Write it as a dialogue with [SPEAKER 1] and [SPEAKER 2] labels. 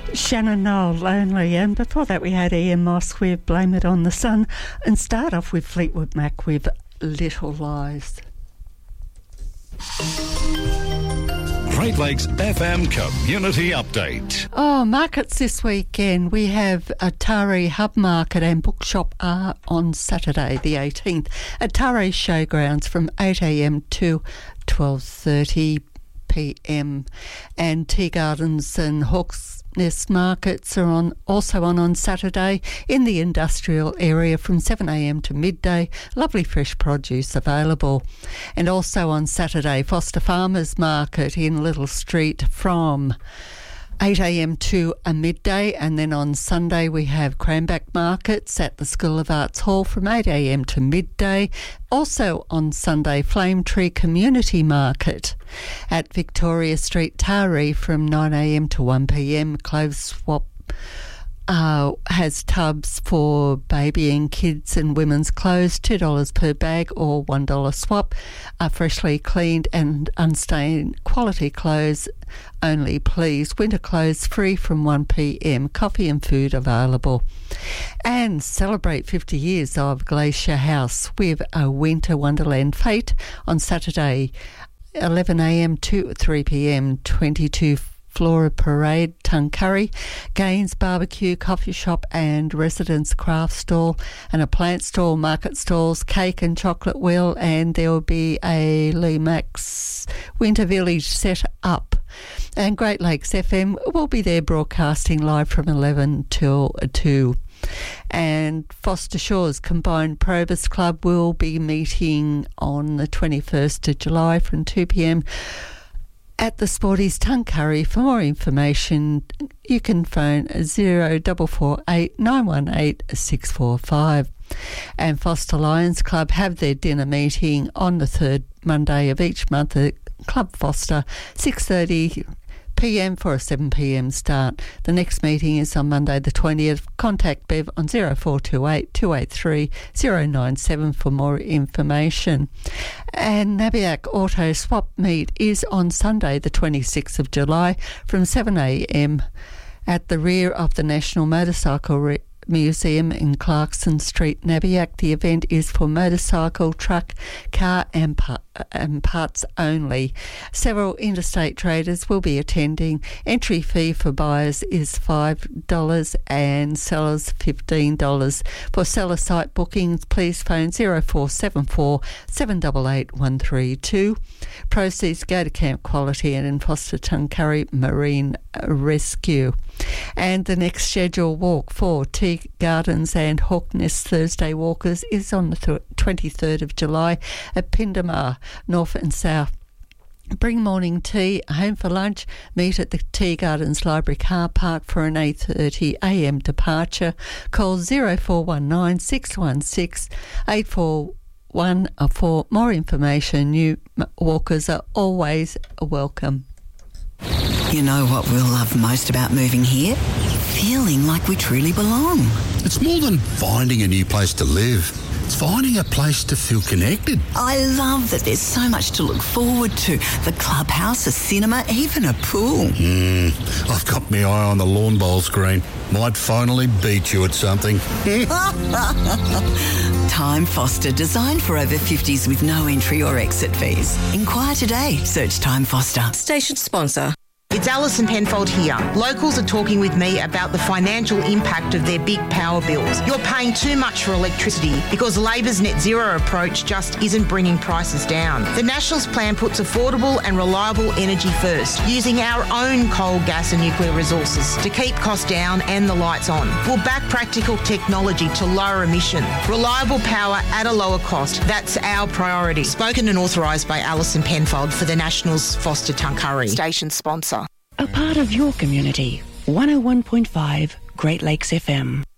[SPEAKER 1] Shannon Noel, Lonely, and before that we had Ian Moss with Blame It on the Sun, and start off with Fleetwood Mac with Little Lies.
[SPEAKER 2] Great Lakes FM Community Update.
[SPEAKER 1] Markets this weekend. We have Atari Hub Market and Bookshop are on Saturday the 18th at Atari Showgrounds from 8am to 12:30 p.m. And Tea Gardens and Hawks Nest markets are also on Saturday in the industrial area from 7am to midday. Lovely fresh produce available. And also on Saturday, Foster Farmers Market in Little Street from 8am to a midday, and then on Sunday we have Cranback Markets at the School of Arts Hall from 8am to midday. Also on Sunday, Flame Tree Community Market at Victoria Street, Taree from 9am to 1pm. Clothes Swap has tubs for baby and kids and women's clothes, $2 per bag or $1 swap. Freshly cleaned and unstained quality clothes only, please. Winter clothes free from 1pm. Coffee and food available. And celebrate 50 years of Glacier House with a Winter Wonderland Fete on Saturday 11am to 3pm. 22 Flora Parade, Tuncurry, Gaines Barbecue, Coffee Shop and Residence Craft Stall, and a plant stall, market stalls, cake and chocolate wheel, and there will be a Lemax Winter Village set up. And Great Lakes FM will be there broadcasting live from 11 till 2. And Foster Shores Combined Probus Club will be meeting on the 21st of July from 2pm at the Sporties Tuncurry. For more information, you can phone 0448 918 645. And Foster Lions Club have their dinner meeting on the third Monday of each month at Club Foster, 6:30 p.m. for a 7pm start. The next meeting is on Monday the 20th. Contact Bev on 0428 283 097 for more information. And Nabiac Auto Swap Meet is on Sunday the 26th of July from 7am at the rear of the National Motorcycle Museum in Clarkson Street, Nabiac. The event is for motorcycle, truck, car and parts only. Several interstate traders will be attending. Entry fee for buyers is $5 and sellers $15. For seller site bookings, please phone 0474 788 132. Proceeds go to Camp Quality and in Foster Tuncurry Marine Rescue. And the next scheduled walk for Tea Gardens and Hawk Nest Thursday Walkers is on the 23rd of July at Pindamar, North and South. Bring morning tea, home for lunch, meet at the Tea Gardens Library car park for an 8:30am departure. Call 0419 616 841 for more information. New walkers are always welcome.
[SPEAKER 3] You know what we'll love most about moving here? Feeling like we truly belong.
[SPEAKER 4] It's more than finding a new place to live. It's finding a place to feel connected.
[SPEAKER 3] I love that there's so much to look forward to. The clubhouse, a cinema, even a pool.
[SPEAKER 4] I've got my eye on the lawn bowl screen. Might finally beat you at something.
[SPEAKER 3] Time Foster, designed for over 50s with no entry or exit fees. Inquire today. Search Time Foster.
[SPEAKER 5] Station sponsor.
[SPEAKER 6] It's Alison Penfold here. Locals are talking with me about the financial impact of their big power bills. You're paying too much for electricity because Labor's net zero approach just isn't bringing prices down. The Nationals plan puts affordable and reliable energy first, using our own coal, gas and nuclear resources to keep costs down and the lights on. We'll back practical technology to lower emission. Reliable power at a lower cost. That's our priority. Spoken and authorised by Alison Penfold for the Nationals Foster Tuncurry. Station sponsor.
[SPEAKER 5] A part of your community. 101.5 Great Lakes FM.